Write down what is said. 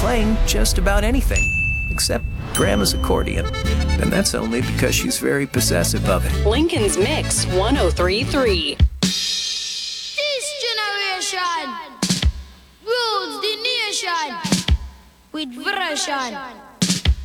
playing just about anything, except Grandma's accordion. And that's only because she's very possessive of it. Lincoln's Mix 103.3. This generation rules the nation with version.